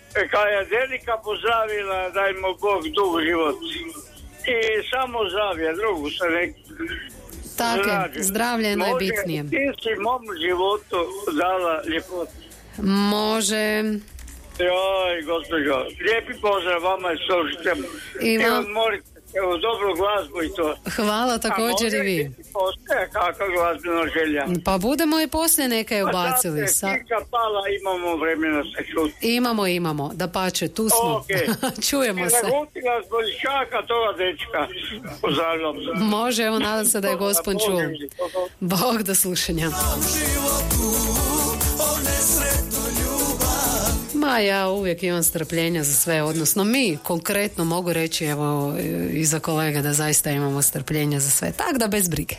kad je Dedika pozdravila, daj mu Bog dug život. I samo zdravlje, drugu se nek... Tako je, zdravlje je najbitnije. Ti si mom životu dala ljepotu. Može. Joj, gospođo, lijepi pozdrav vama i slušajte. Evo, molite, evo, dobru glazbu i to. Hvala također i vi. Postoje kakva glazbena želja. Pa budemo i poslije neka je ubacili. Kika pala, imamo vremena se čuti. Imamo, da pače, tu smo. Okay. Čujemo se. I nagutila zbog šaka toga dečka. Pozdravljam se. Može, evo, nadam se da je gospon čuo. Bog, do slušanja. Ma ja uvijek imam strpljenja za sve, odnosno mi konkretno mogu reći, evo, i za kolega da zaista imamo strpljenja za sve, tak da bez brige.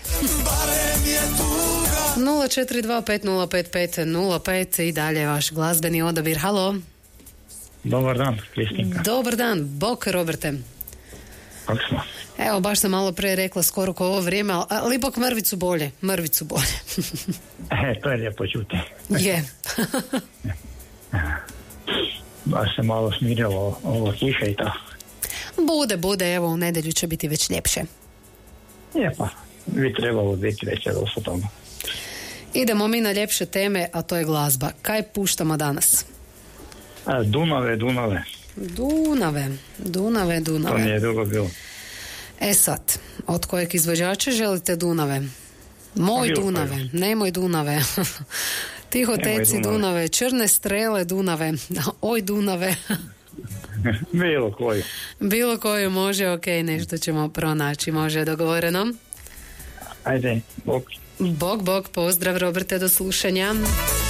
042505505 i dalje vaš glazbeni odabir. Halo. Dobar dan, Kristinka. Dobar dan, bok Roberte. Kako smo? Evo, baš sam malo pre rekla skoro ko ovo vrijeme, ali ipak mrvicu bolje. To je lijepo čuti. Je. Baš se malo smirilo ovo kiša i to. Bude, evo u nedjelju će biti već ljepše. Pa, bi trebalo biti već dosta toga. Idemo mi na ljepše teme, a to je glazba. Kaj puštamo danas? Dunave. To nije dugo bilo. Sad, od kojeg izvođača želite Dunave? Moj Dunave, nemoj Dunave. Tiho teci Dunave, Črne strele Dunave, oj Dunave. Bilo koju može, ok, nešto ćemo pronaći, može, dogovoreno. Ajde, bok. Bog, pozdrav Roberte, do slušanja.